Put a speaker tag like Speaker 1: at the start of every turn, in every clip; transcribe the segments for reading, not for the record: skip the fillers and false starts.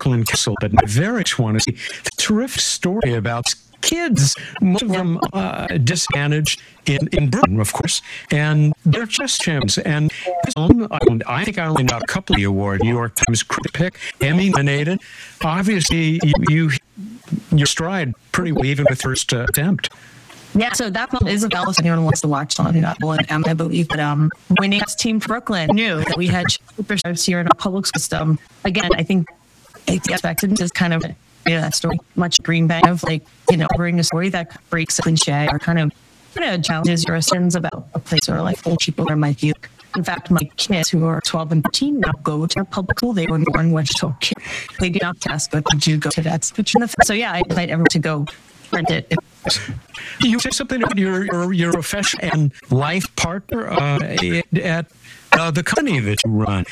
Speaker 1: Brooklyn Castle, but I very much want to see the terrific story about kids, most of them disadvantaged in Britain, of course, and they're just gems. And I think I only got a couple of the award. New York Times critic pick, Emmy nominated. Obviously, you stride pretty well even with first attempt.
Speaker 2: Yeah, so that film is available if anyone wants to watch on Apple and Amazon, I believe. But Winning Team Brooklyn knew that we had superstars here in our public system. Again, I think the expected is kind of that story, much Green Bay of bringing a story that breaks a cliche or kind of challenges your assumptions about a place where old people are might be. In fact, my kids who are 12 and 13 now go to public school. They were born in Wichita. They do not test, but they do go to that. So yeah, I invite everyone to go rent it.
Speaker 1: You say something about your profession and life partner at the company that you run.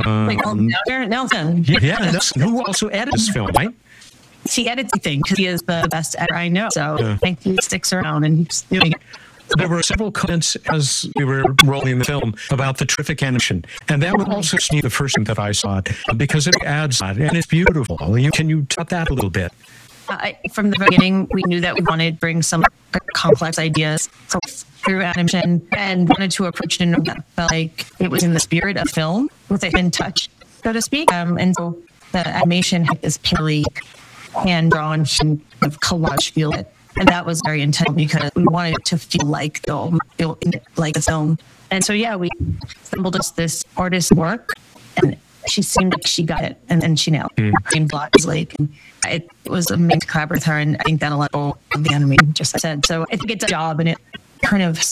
Speaker 2: Nelson.
Speaker 1: Yeah, Nelson, who also edited this film, right?
Speaker 2: He edits everything because he is the best editor I know. So thank you, sticks around and he's doing it.
Speaker 1: There were several comments as we were rolling the film about the terrific animation. And that would also be the first time that I saw it because it adds that and it's beautiful. Can you talk that a little bit?
Speaker 2: From the beginning, we knew that we wanted to bring some complex ideas through animation and wanted to approach it in a way that felt like it was in the spirit of film with a human touch, so to speak. And so the animation had this purely hand-drawn of collage feel. And that was very intentional because we wanted it to feel like film, feel like a film. And so, yeah, we assembled this artist's work and she seemed like she got it and she nailed it. It was amazing to collaborate with her, and I think that a lot of the animation just said. So I think it's a job, and it kind of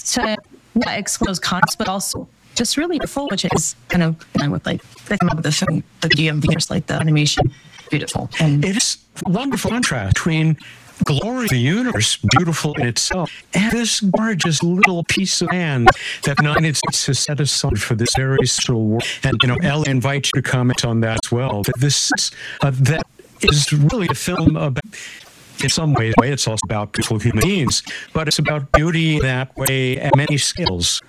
Speaker 2: expose concepts, but also just really beautiful, which is kind of with the theme of the film, the DMV, just like the animation, beautiful. And
Speaker 1: it is a wonderful contrast between glory of the universe, beautiful in itself, and this gorgeous little piece of land that the United States has set aside for this very special world. And Ellie invites you to comment on that as well. That this that is really a film about, in some ways, it's also about beautiful human beings, but it's about beauty that way at many scales.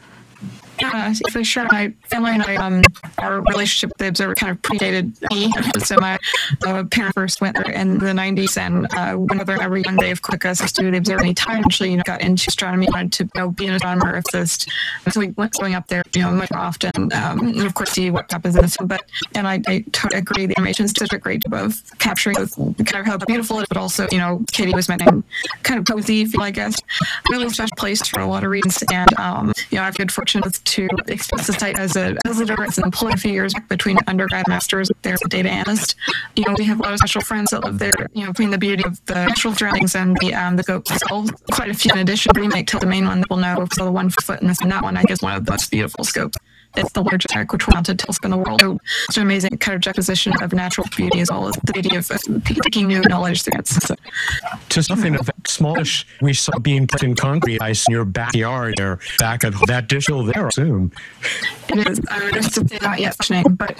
Speaker 3: Yeah, for sure. My family and I, our relationship with the Observer kind of predated me. So my parents first went there in the 90s and went over every Monday, of course, us to the Observer anytime. Actually, got into astronomy, wanted to be an astronomer if this. So we went going up there, much more often. And of course, see what happens in the film. And I totally agree. The animation is such a great job of capturing kind of how beautiful it is, but also, Katie was mentioning kind of cozy feel, I guess. Really special place for a lot of reasons. And, I've had good fortune to experience the site as a visitor. It's employed a few years back between undergrad and masters there as a data analyst. We have a lot of special friends that live there, between the beauty of the natural surroundings and the scopes. Quite a few in addition. Remake till the main one that we'll know. So the 1 foot in this and that one, I guess, one of the most beautiful scopes. It's the largest equatorial-mounted telescope in the world. So it's an amazing kind of juxtaposition of natural beauty as well as the beauty of taking new knowledge through it. So.
Speaker 1: To something of that smallish we saw being put in concrete ice in your backyard there, back at that digital there soon.
Speaker 3: It is. It's not yet functioning, but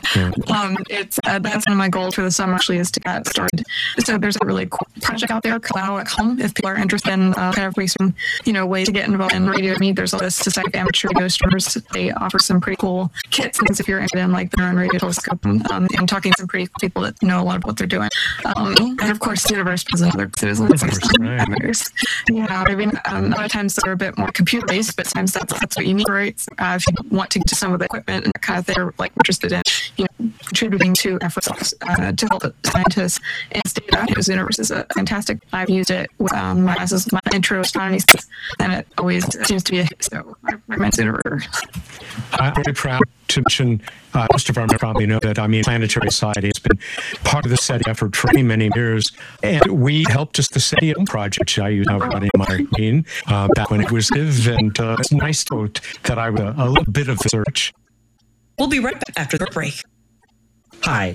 Speaker 3: it's that's one of my goals for the summer actually is to get started. So there's a really cool project out there called Owl at Home. If people are interested in kind of researching, ways to get involved in radio me, there's all this Society of Amateur Radio Astronomers. They offer some pretty cool kits and if you're interested in like their own radio telescope and talking to some pretty cool people that know a lot of what they're doing. And of course, the universe is another citizens. Yeah, I mean, a lot of times they're a bit more computer based, but sometimes that's what you need, right? If you want to get to some of the equipment and kind of they're like interested in, contributing to efforts to help scientists and data. Because the universe is fantastic. I've used it with my classes, my intro astronomy, and it always seems to be a hit. So I recommend it.
Speaker 1: I'm very proud to mention, most of our members probably know that, Planetary Society has been part of the SETI effort for many, many years. And we helped just the SETI project. I used brought in my team back when it was live. And it's nice to note that I was a little bit of research.
Speaker 4: We'll be right back after the break. Hi,